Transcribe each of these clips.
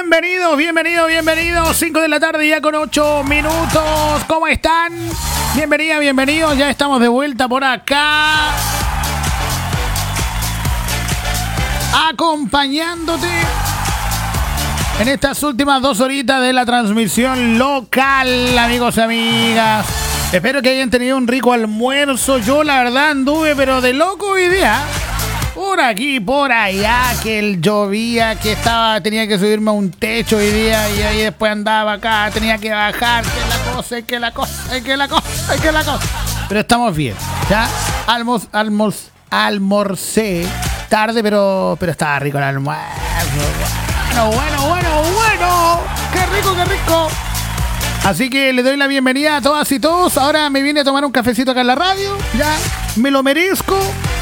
Bienvenidos. 5 de la tarde ya con 8 minutos. ¿Cómo están? Bienvenidos. Ya estamos de vuelta por acá. Acompañándote en estas últimas 2 horitas de la transmisión local, amigos y amigas. Espero que hayan tenido un rico almuerzo. Yo la verdad anduve pero de loco hoy día. Por aquí, por allá, que llovía, que tenía que subirme a un techo hoy día y ahí después andaba acá, tenía que bajar, que la cosa. Pero estamos bien, ¿ya? Almorcé tarde, pero estaba rico el almuerzo. Bueno. Qué rico. Así que le doy la bienvenida a todas y todos. Ahora me vine a tomar un cafecito acá en la radio, ya, me lo merezco.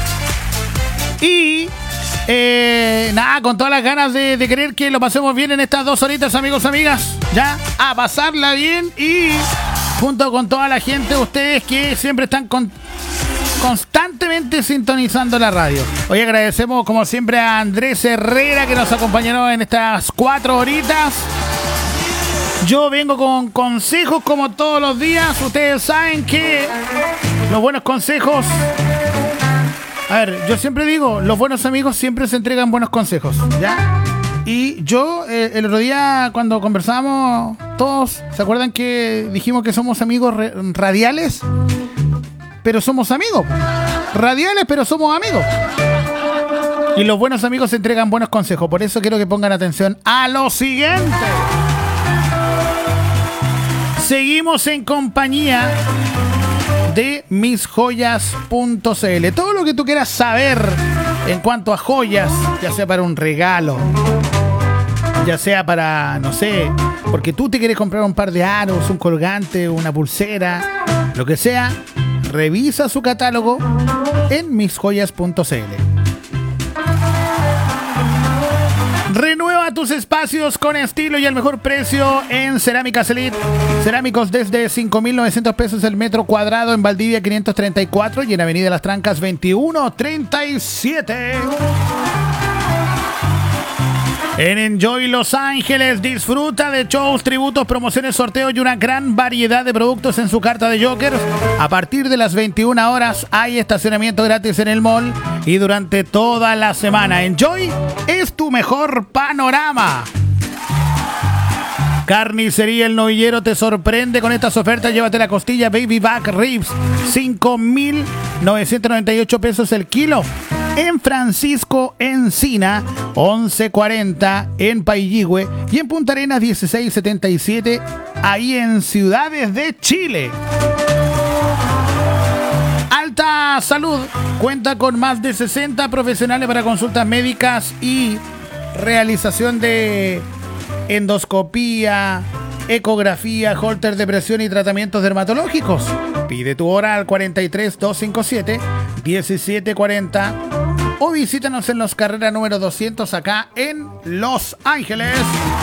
Y con todas las ganas de querer que lo pasemos bien en estas 2 horitas, amigos, amigas. Ya, a pasarla bien y junto con toda la gente, ustedes que siempre están constantemente sintonizando la radio. Hoy agradecemos como siempre a Andrés Herrera que nos acompañó en estas 4 horitas. Yo vengo con consejos como todos los días. Ustedes saben que los buenos consejos... A ver, yo siempre digo, los buenos amigos siempre se entregan buenos consejos, ¿ya? Y yo, el otro día, cuando conversábamos todos, ¿se acuerdan que dijimos que somos amigos radiales? Pero somos amigos. Radiales, pero somos amigos. Y los buenos amigos se entregan buenos consejos. Por eso quiero que pongan atención a lo siguiente. Seguimos en compañía de misjoyas.cl. Todo lo que tú quieras saber en cuanto a joyas, ya sea para un regalo, ya sea para, no sé, porque tú te quieres comprar un par de aros, un colgante, una pulsera, lo que sea, revisa su catálogo en misjoyas.cl. Renueva tus espacios con estilo y al mejor precio en Cerámicas Elite. Cerámicos desde 5.900 pesos el metro cuadrado en Valdivia 534 y en Avenida Las Trancas 2137. En Enjoy Los Ángeles, disfruta de shows, tributos, promociones, sorteos y una gran variedad de productos en su carta de Joker. A partir de las 21 horas hay estacionamiento gratis en el mall y durante toda la semana. Enjoy es tu mejor panorama. Carnicería El Novillero te sorprende con estas ofertas. Llévate la costilla Baby Back Ribs, 5.998 pesos el kilo. En Francisco Encina, 1140 en Pailligüe y en Punta Arenas 1677, ahí en Ciudades de Chile. Alta Salud cuenta con más de 60 profesionales para consultas médicas y realización de endoscopía, ecografía, holter de presión y tratamientos dermatológicos. Pide tu hora al 43 257 1740 o visítanos en Los Carreras número 200 acá en Los Ángeles.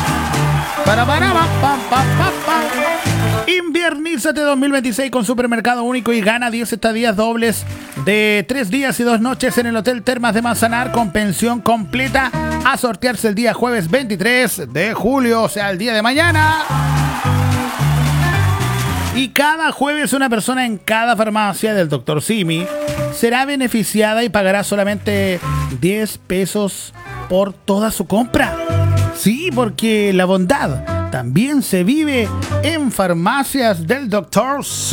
Inviernízate 2026 con Supermercado Único y gana 10 estadías dobles de 3 días y 2 noches en el Hotel Termas de Manzanar con pensión completa a sortearse el día jueves 23 de julio, o sea, el día de mañana. Y cada jueves una persona en cada farmacia del Dr. Simi será beneficiada y pagará solamente 10 pesos por toda su compra. Sí, porque la bondad también se vive en farmacias del Dr. Simi.